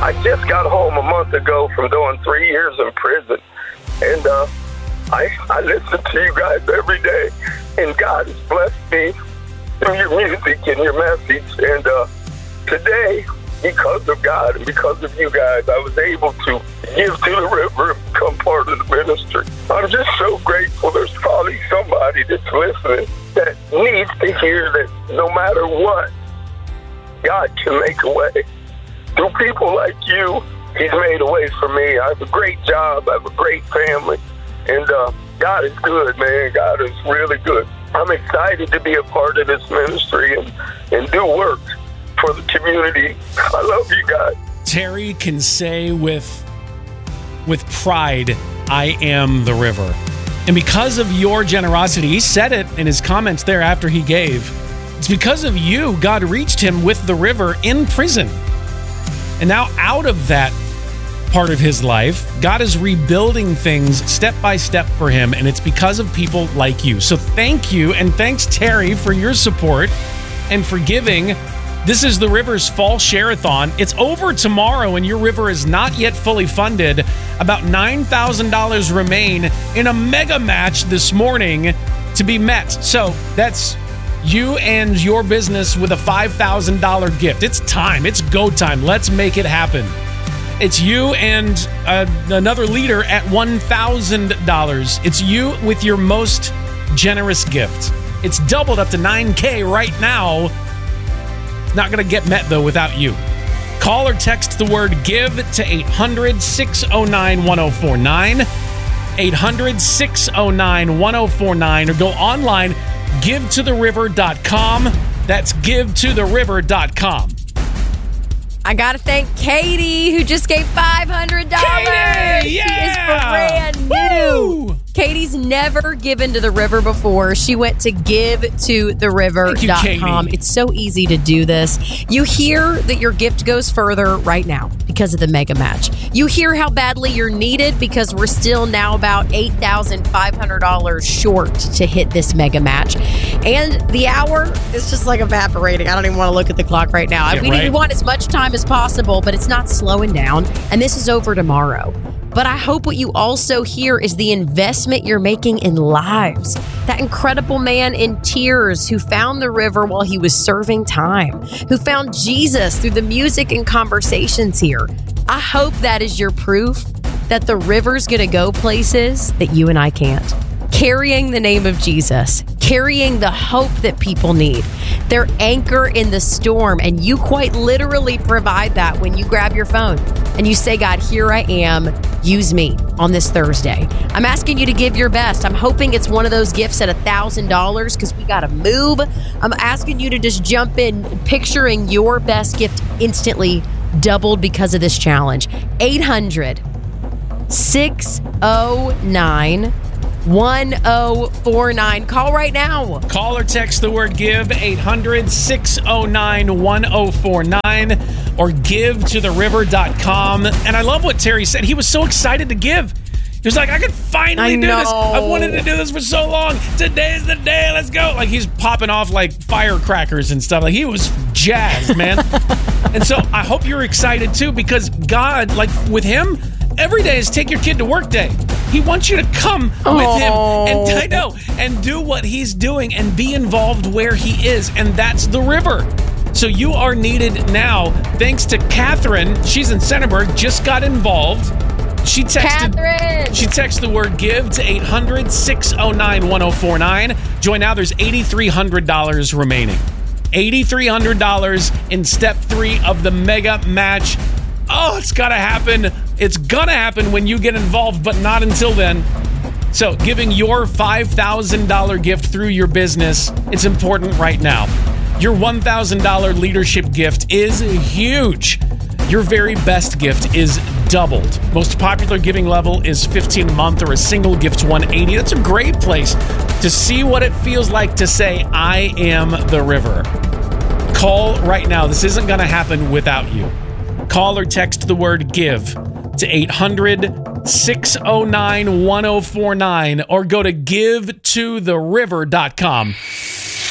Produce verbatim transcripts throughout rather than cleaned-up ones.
I just got home a month ago from doing three years in prison. And uh, I, I listen to you guys every day. And God has blessed me through your music and your message. And uh, today, because of God and because of you guys, I was able to give to the river and become part of the ministry. I'm just so grateful. There's probably somebody that's listening that needs to hear that no matter what, God can make a way. Through people like you, He's made a way for me. I have a great job. I have a great family. And uh, God is good, man. God is really good. I'm excited to be a part of this ministry and, and do work for the community. I love you guys. Terry can say with with pride, I am the river. And because of your generosity, he said it in his comments there after he gave, it's because of you God reached him with the river in prison. And now out of that part of his life, God is rebuilding things step by step for him, and it's because of people like you. So thank you, and thanks, Terry, for your support and for giving. This is the River's Fall Share-a-thon. It's over tomorrow, and your river is not yet fully funded. About nine thousand dollars remain in a mega match this morning to be met. So that's you and your business with a five thousand dollars gift. It's time. It's go time. Let's make it happen. It's you and uh, another leader at one thousand dollars. It's you with your most generous gift. It's doubled up to nine K right now. It's not going to get met, though, without you. Call or text the word GIVE to eight hundred, six oh nine, one oh four nine. eight hundred, six oh nine, one oh four nine. Or go online, give to the river dot com. That's give to the river dot com. I got to thank Katie, who just gave five hundred dollars. Katie, yeah! She is brand new. Woo! Katie's never given to the river before. She went to give to the river dot com. It's so easy to do this. You hear that your gift goes further right now because of the mega match. You hear how badly you're needed because we're still now about eight thousand five hundred dollars short to hit this mega match. And the hour is just like evaporating. I don't even want to look at the clock right now. Yeah, we right. want as much time as possible, but it's not slowing down. And this is over tomorrow. But I hope what you also hear is the investment you're making in lives. That incredible man in tears who found the river while he was serving time, who found Jesus through the music and conversations here. I hope that is your proof that the river's going to go places that you and I can't. Carrying the name of Jesus, carrying the hope that people need. Their anchor in the storm, and you quite literally provide that when you grab your phone and you say, God, here I am, use me on this Thursday. I'm asking you to give your best. I'm hoping it's one of those gifts at one thousand dollars because we got to move. I'm asking you to just jump in, picturing your best gift instantly doubled because of this challenge. eight hundred, six oh nine, one oh four nine. Call right now. Call or text the word GIVE, eight hundred, six oh nine, one oh four nine, or give to the river dot com. And I love what Terry said. He was so excited to give. He was like, I could finally I do know. this. I've wanted to do this for so long. Today's the day. Let's go. Like, he's popping off like firecrackers and stuff. Like, he was jazzed, man. And so I hope you're excited too, because God, like with him, every day is take your kid to work day. He wants you to come Aww. with him and I know and do what he's doing and be involved where he is, and that's the river. So you are needed now. Thanks to Catherine, she's in Centerburg, just got involved. She texted. Catherine. She texted the word GIVE to eight hundred, six oh nine, one oh four nine. Join now. There's eight thousand three hundred dollars remaining. eight thousand three hundred dollars in step three of the mega match. Oh, it's got to happen. It's going to happen when you get involved, but not until then. So giving your five thousand dollars gift through your business, it's important right now. Your one thousand dollars leadership gift is huge. Your very best gift is doubled. Most popular giving level is fifteen a month or a single gift one hundred eighty. That's a great place to see what it feels like to say, I am the river. Call right now. This isn't going to happen without you. Call or text the word GIVE to eight hundred, six oh nine, one oh four nine or go to give to the river dot com.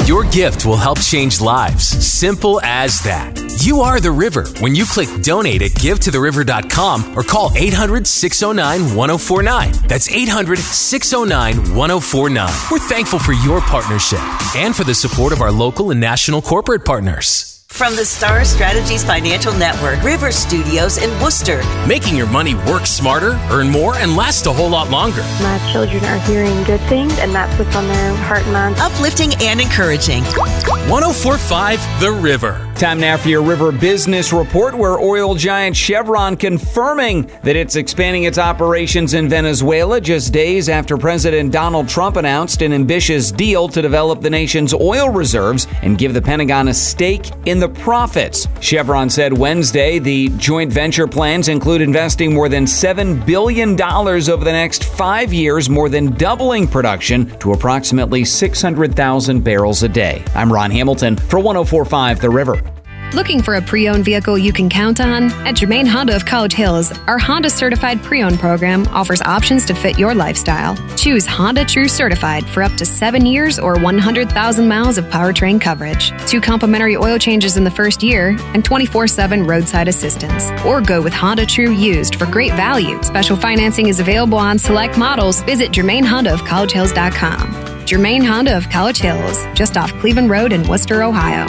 Your gift will help change lives. Simple as that. You are the river when you click donate at give to the river dot com or call eight hundred, six oh nine, one oh four nine. That's eight hundred, six oh nine, one oh four nine. We're thankful for your partnership and for the support of our local and national corporate partners. From the Star Strategies Financial Network, River Studios in Worcester. Making your money work smarter, earn more, and last a whole lot longer. My children are hearing good things, and that's what's on their heart and mind. Uplifting and encouraging. one oh four point five The River. Time now for your River Business Report, where oil giant Chevron confirming that it's expanding its operations in Venezuela just days after President Donald Trump announced an ambitious deal to develop the nation's oil reserves and give the Pentagon a stake in the profits. Chevron said Wednesday the joint venture plans include investing more than seven billion dollars over the next five years, more than doubling production to approximately six hundred thousand barrels a day. I'm Ron Hamilton for one oh four point five The River. Looking for a pre-owned vehicle you can count on? At Germain Honda of College Hills, our Honda Certified Pre-Owned program offers options to fit your lifestyle. Choose Honda True Certified for up to seven years or one hundred thousand miles of powertrain coverage, two complimentary oil changes in the first year, and twenty-four seven roadside assistance. Or go with Honda True Used for great value. Special financing is available on select models. Visit Germain Honda of College Hills dot com. Germain Honda of College Hills, just off Cleveland Road in Worcester, Ohio.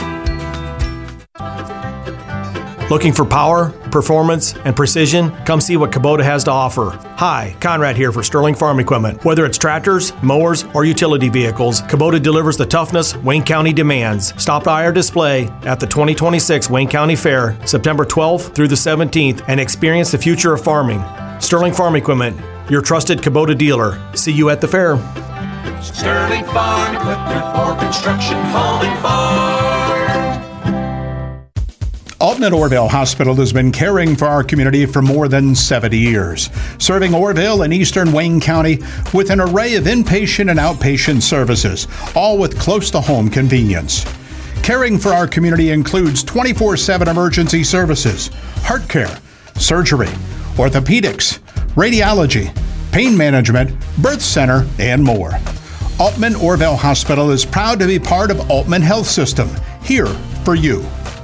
Looking for power, performance, and precision? Come see what Kubota has to offer. Hi, Conrad here for Sterling Farm Equipment. Whether it's tractors, mowers, or utility vehicles, Kubota delivers the toughness Wayne County demands. Stop by our display at the twenty twenty-six Wayne County Fair, September twelfth through the seventeenth, and experience the future of farming. Sterling Farm Equipment, your trusted Kubota dealer. See you at the fair. Sterling Farm Equipment for construction, home, and farm. Alton at Orville Hospital has been caring for our community for more than seventy years, serving Orville and eastern Wayne County with an array of inpatient and outpatient services, all with close-to-home convenience. Caring for our community includes twenty-four seven emergency services, heart care, surgery, orthopedics, radiology, pain management, birth center, and more. Altman Orville Hospital is proud to be part of Altman Health System, here for you.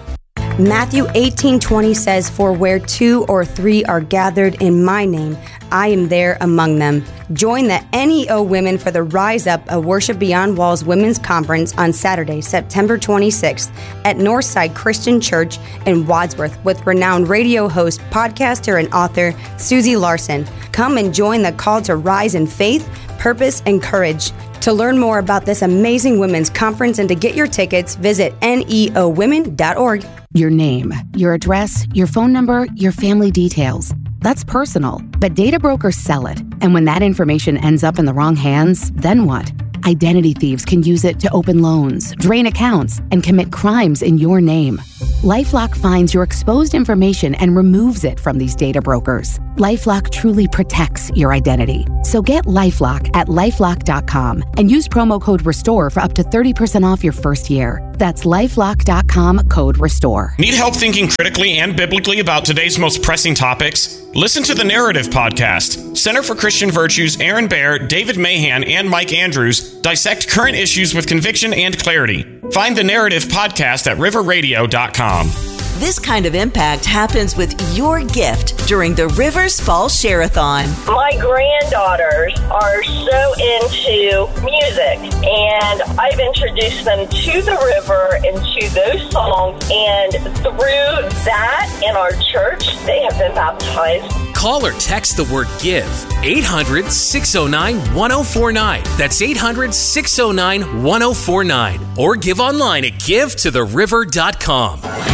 Matthew eighteen twenty says, "For where two or three are gathered in my name, I am there among them." Join the N E O Women for the Rise Up, a Worship Beyond Walls Women's Conference on Saturday, September twenty-sixth at Northside Christian Church in Wadsworth with renowned radio host, podcaster, and author Susie Larson. Come and join the call to rise in faith, purpose, and courage. To learn more about this amazing women's conference and to get your tickets, visit N E O women dot org. Your name, your address, your phone number, your family details. That's personal, but data brokers sell it. And when that information ends up in the wrong hands, then what? Identity thieves can use it to open loans, drain accounts, and commit crimes in your name. LifeLock finds your exposed information and removes it from these data brokers. LifeLock truly protects your identity. So get LifeLock at lifelock dot com and use promo code RESTORE for up to thirty percent off your first year. That's lifelock dot com, code RESTORE. Need help thinking critically and biblically about today's most pressing topics? Listen to the Narrative Podcast. Center for Christian Virtues, Aaron Baer, David Mahan, and Mike Andrews dissect current issues with conviction and clarity. Find the Narrative Podcast at river radio dot com. This kind of impact happens with your gift during the Rivers Fall Share-a-thon. My granddaughters are so into music, and I've introduced them to the river and to those songs, and through that in our church, they have been baptized. Call or text the word GIVE, eight hundred, six oh nine, one oh four nine. That's eight hundred, six oh nine, one oh four nine. Or give online at give to the river dot com.